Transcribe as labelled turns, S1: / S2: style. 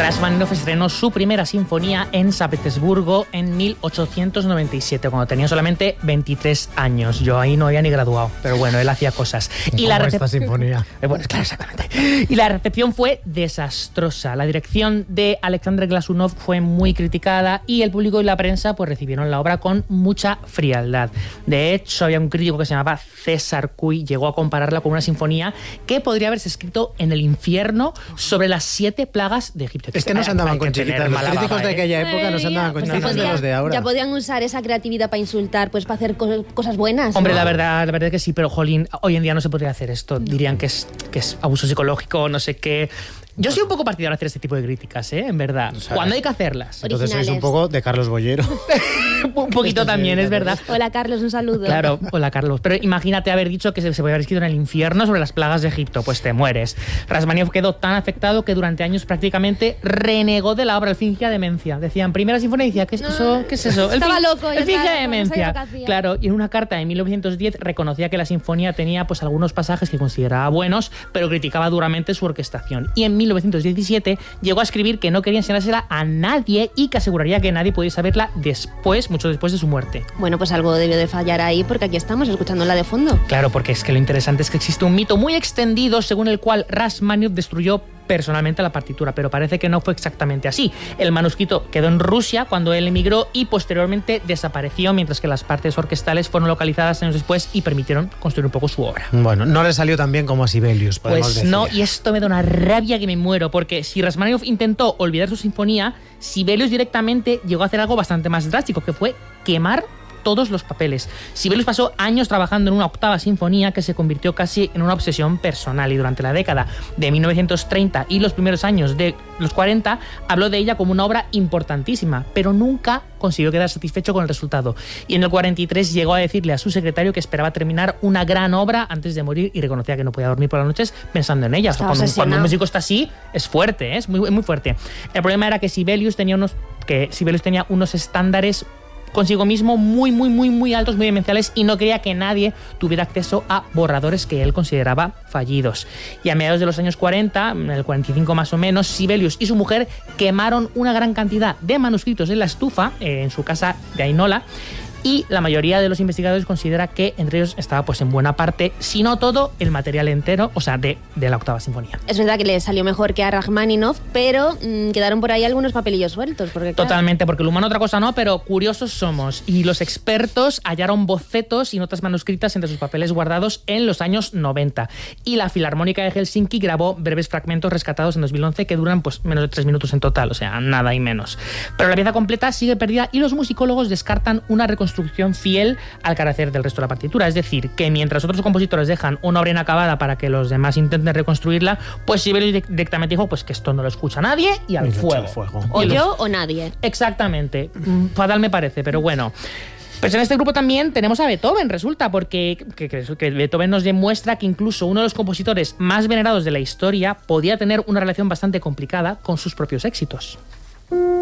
S1: Rachmaninoff estrenó su primera sinfonía en San Petersburgo en 1897, cuando tenía solamente 23 años. Yo ahí no había ni graduado, pero bueno, él hacía cosas.
S2: Y la esta sinfonía.
S1: Bueno, claro, exactamente. Y la recepción fue desastrosa. La dirección de Alexander Glasunov fue muy criticada y el público y la prensa pues recibieron la obra con mucha frialdad. De hecho, había un crítico que se llamaba César Cui, llegó a compararla con una sinfonía que podría haberse escrito en el infierno sobre las 7 plagas de Egipto.
S2: Es que no se andaban con chiquitas. Los críticos de aquella época no se andaban con chiquitas de los de ahora.
S3: Ya podían usar esa creatividad para insultar, pues para hacer cosas buenas.
S1: Hombre, ¿no? La verdad es que sí, pero jolín, hoy en día no se podría hacer esto. Dirían que es abuso psicológico, no sé qué. Yo soy un poco partidario de hacer este tipo de críticas, en verdad. O sea, cuando hay que hacerlas.
S2: Entonces sois un poco de Carlos Bollero.
S1: Un poquito también, es verdad.
S3: Hola, Carlos, un saludo.
S1: Claro, hola, Carlos. Pero imagínate haber dicho que se podía haber escrito en el infierno sobre las plagas de Egipto. Pues te mueres. Rachmaninoff quedó tan afectado que durante años prácticamente renegó de la obra. Él fingía demencia. Decían, primera sinfonía, decía, ¿qué es eso? ¿Qué es eso?
S3: Estaba loco.
S1: Él fingía demencia. Claro, y en una carta de 1910 reconocía que la sinfonía tenía pues algunos pasajes que consideraba buenos, pero criticaba duramente su orquestación. Y en 1917 llegó a escribir que no quería enseñársela a nadie y que aseguraría que nadie pudiese saberla después, mucho después de su muerte.
S3: Bueno, pues algo debió de fallar ahí, porque aquí estamos escuchándola de fondo.
S1: Claro, porque es que lo interesante es que existe un mito muy extendido según el cual Rachmaninoff destruyó personalmente la partitura, pero parece que no fue exactamente así. El manuscrito quedó en Rusia cuando él emigró y posteriormente desapareció, mientras que las partes orquestales fueron localizadas años después y permitieron construir un poco su obra.
S2: Bueno, no le salió tan bien como a Sibelius, podemos
S1: pues
S2: decir.
S1: No, y esto me da una rabia que me muero, porque si Rachmaninoff intentó olvidar su sinfonía, Sibelius directamente llegó a hacer algo bastante más drástico, que fue quemar todos los papeles. Sibelius pasó años trabajando en una octava sinfonía que se convirtió casi en una obsesión personal, y durante la década de 1930 y los primeros años de los 40 habló de ella como una obra importantísima, pero nunca consiguió quedar satisfecho con el resultado. Y en el 43 llegó a decirle a su secretario que esperaba terminar una gran obra antes de morir, y reconocía que no podía dormir por las noches pensando en ella. O sea, cuando un músico está así, es fuerte, es muy, muy fuerte. El problema era que Sibelius tenía unos estándares consigo mismo muy altos, muy demenciales, y no quería que nadie tuviera acceso a borradores que él consideraba fallidos. Y a mediados de los años 40, en el 45 más o menos, Sibelius y su mujer quemaron una gran cantidad de manuscritos en la estufa en su casa de Ainola, y la mayoría de los investigadores considera que entre ellos estaba pues en buena parte, si no todo, el material entero, o sea, de la octava sinfonía.
S3: Es verdad que le salió mejor que a Rachmaninoff, pero quedaron por ahí algunos papelillos sueltos. Porque, claro,
S1: totalmente, porque el humano otra cosa no, pero curiosos somos. Y los expertos hallaron bocetos y notas manuscritas entre sus papeles guardados en los años 90. Y la Filarmónica de Helsinki grabó breves fragmentos rescatados en 2011 que duran pues menos de 3 minutos en total, o sea, nada y menos. Pero la pieza completa sigue perdida y los musicólogos descartan una reconstrucción fiel al carácter del resto de la partitura. Es decir, que mientras otros compositores dejan una obra inacabada para que los demás intenten reconstruirla, pues Sibelius directamente dijo pues que esto no lo escucha nadie y al fuego.
S3: O yo o nadie.
S1: Exactamente. Fatal me parece, pero bueno. Pues en este grupo también tenemos a Beethoven, resulta, porque que Beethoven nos demuestra que incluso uno de los compositores más venerados de la historia podía tener una relación bastante complicada con sus propios éxitos.